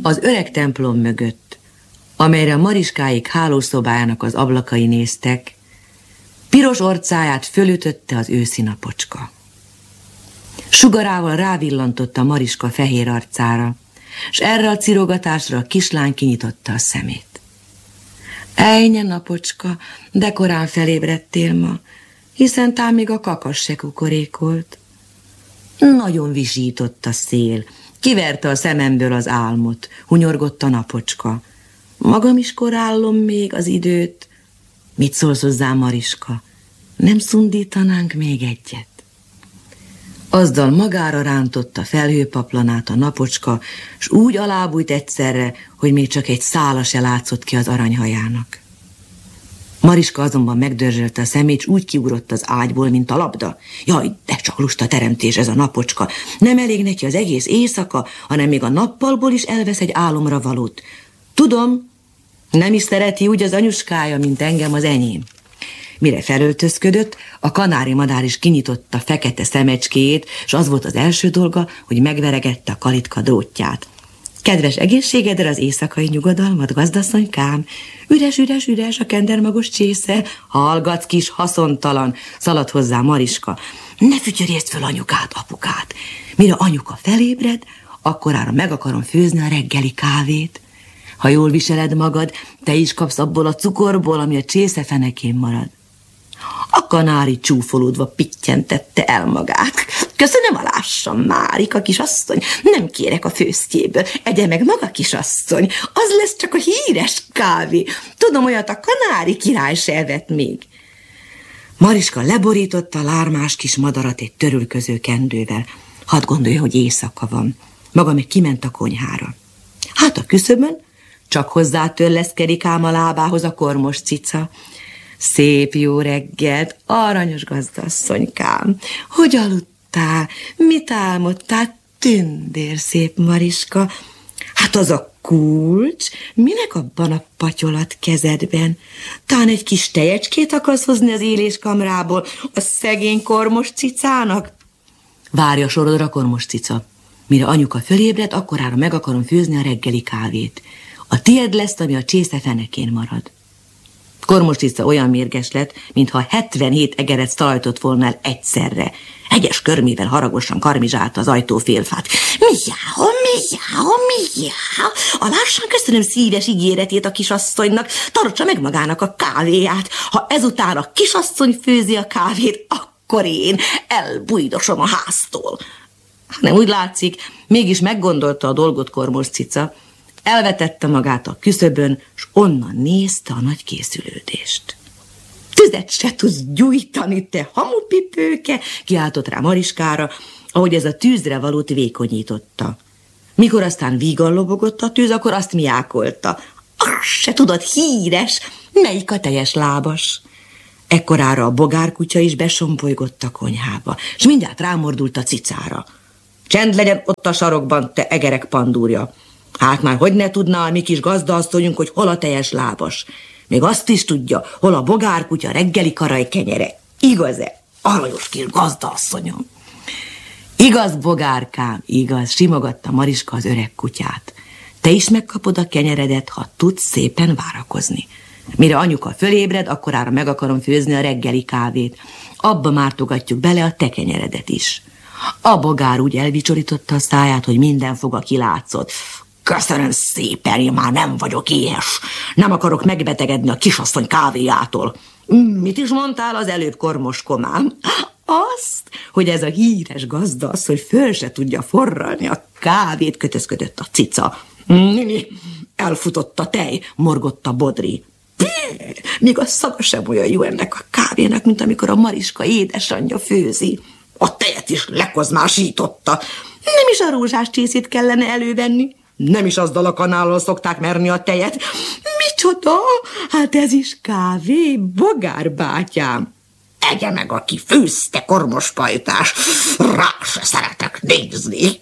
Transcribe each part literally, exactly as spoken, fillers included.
Az öreg templom mögött, amelyre a Mariskáik hálószobájának az ablakai néztek, piros orcáját fölütötte az őszi napocska. Sugarával rávillantotta Mariska fehér arcára, s erre a cirogatásra a kislány kinyitotta a szemét. Ejnye, napocska, de korán felébredtél ma, hiszen tám még a kakas se kukorékolt. Nagyon visított a szél, kiverte a szememből az álmot, hunyorgott a napocska. Magam is korállom még az időt. Mit szólsz hozzá, Mariska? Nem szundítanánk még egyet? Azzal magára rántotta felhőpaplanát a napocska, s úgy alábújt egyszerre, hogy még csak egy szála se látszott ki az aranyhajának. Mariska azonban megdörzsölte a szemét, s úgy kiugrott az ágyból, mint a labda. Jaj, de csak lusta teremtés ez a napocska. Nem elég neki az egész éjszaka, hanem még a nappalból is elvesz egy álomra valót. Tudom, nem is szereti úgy az anyuskája, mint engem az enyém. Mire felöltözködött, a kanári madár is kinyitotta fekete szemecskéjét, és az volt az első dolga, hogy megveregette a kalitka drótját. Kedves egészségedre az éjszakai nyugodalmat, gazdasszonykám? Üres, üres, üres a kendermagos csésze. Hallgatsz, kis haszontalan, szaladt hozzá Mariska. Ne fütyörészd föl anyukát, apukát. Mire anyuka felébred, akkorára meg akarom főzni a reggeli kávét. Ha jól viseled magad, te is kapsz abból a cukorból, ami a csésze fenekén marad. A kanári csúfolódva pittyentette el magát. Köszönöm a lássam, Márika kisasszony, nem kérek a főztjéből, egye meg maga kisasszony, az lesz csak a híres kávé. Tudom, olyat a kanári király se evett még. Mariska leborította a lármás kis madarat egy törülköző kendővel. Hadd gondolja, hogy éjszaka van. Maga meg kiment a konyhára. Hát a küszöbön csak hozzá törleszkedik ám a lábához a kormos cica. Szép jó reggelt, aranyos gazdasszonykám. Hogy aludtál? Mit álmodtál? Tündér szép Mariska. Hát az a kulcs, minek abban a patyolat kezedben? Talán egy kis tejecskét akarsz hozni az éléskamrából a szegény kormos cicának? Várja sorodra, kormos cica. Mire anyuka fölébred, akkorára meg akarom főzni a reggeli kávét. A tied lesz, ami a csésze fenekén marad. Kormos cica olyan mérges lett, mintha hetvenhét egeret szalajtott volna el egyszerre. Egyes körmével haragosan karmizsálta az ajtófélfát. Mijáó, mijáó, mijáó. Alássan köszönöm szíves ígéretét a kisasszonynak, tartsa meg magának a kávéját. Ha ezután a kisasszony főzi a kávét, akkor én elbújdosom a háztól. Nem úgy látszik, mégis meggondolta a dolgot kormos cica. Elvetette magát a küszöbön, s onnan nézte a nagy készülődést. Tüzet se tudsz gyújtani, te hamupipőke, kiáltott rá Mariskára, ahogy ez a tűzre valót vékonyította. Mikor aztán vígan lobogott a tűz, akkor azt miákolta. Azt se tudod, híres, melyik a teljes lábas. Ekkorára a bogárkutya is besompolygott a konyhába, s mindjárt rámordult a cicára. Csend legyen ott a sarokban, te egerek pandúrja. Hát már hogy ne tudná a mi kis gazdaasszonyunk, hogy hol a teljes lábas. Még azt is tudja, hol a bogárkutya reggeli karaj kenyere. Igaz-e, aranyos kis gazdaasszonyom? Igaz, bogárkám, igaz, simogatta Mariska az öreg kutyát. Te is megkapod a kenyeredet, ha tudsz szépen várakozni. Mire anyuka fölébred, akkorára meg akarom főzni a reggeli kávét. Abba mártogatjuk bele a te kenyeredet is. A bogár úgy elvicsorította a száját, hogy minden foga kilátszott. Köszönöm szépen, én már nem vagyok éhes. Nem akarok megbetegedni a kisasszony kávéjától. Mit is mondtál az előbb, kormos komám? Azt, hogy ez a híres gazda az, hogy föl se tudja forralni a kávét, kötözködött a cica. Nini, elfutott a tej, morgott a bodri. Még a szaga sem olyan jó ennek a kávénak, mint amikor a Mariska édesanyja főzi. A tejet is lekozmásította. Nem is a rózsás csészét kellene elővenni. Nem is azzal a kanállal szokták merni a tejet. Micsoda? Hát ez is kávé, bogárbátyám. Egye meg, aki főzte, kormos pajtás. Rá se szeretek nézni.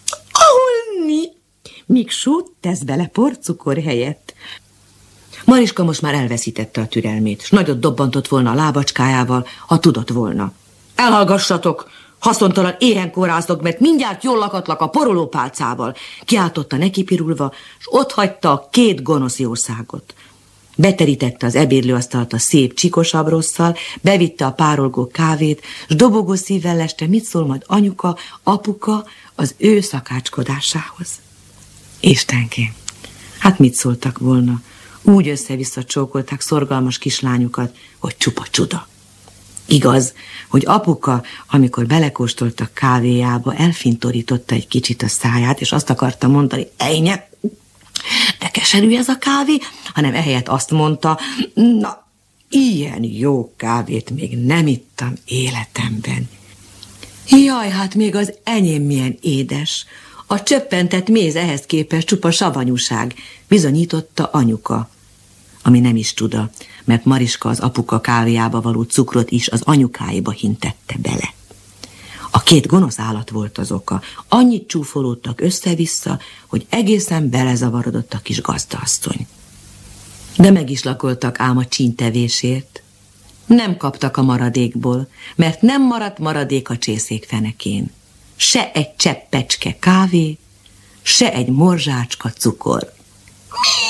Ahol mi? Míg sót tesz bele porcukor helyett. Mariska most már elveszítette a türelmét, s nagyot dobbantott volna a lábacskájával, ha tudott volna. Elhallgassatok, Haszontalan éhen kóráztok, mert mindjárt jól lakatlak a porolópálcával, kiáltotta neki pirulva, s ott hagyta a két gonosz jószágot. Beterítette az ebédlőasztalt a szép csikosabb rosszal, bevitte a párolgó kávét, s dobogó szívvel leste, mit szól majd anyuka, apuka az ő szakácskodásához. Istenkém, hát mit szóltak volna? Úgy össze-vissza csókolták szorgalmas kislányukat, hogy csupa csuda. Igaz, hogy apuka, amikor belekóstoltak kávéjába, elfintorította egy kicsit a száját, és azt akarta mondani, ejnye, de keserű ez a kávé, hanem ehelyett azt mondta, na, ilyen jó kávét még nem ittam életemben. Jaj, hát még az enyém milyen édes. A csöppentett méz ehhez képest csupa savanyúság, bizonyította anyuka, ami nem is csuda, mert Mariska az apuka kávéjába való cukrot is az anyukáiba hintette bele. A két gonosz állat volt az oka. Annyit csúfolódtak össze-vissza, hogy egészen belezavarodott a kis gazdaasszony. De meg is lakoltak ám a csíntevésért. Nem kaptak a maradékból, mert nem maradt maradék a csészék fenekén. Se egy cseppecske kávé, se egy morzsácska cukor.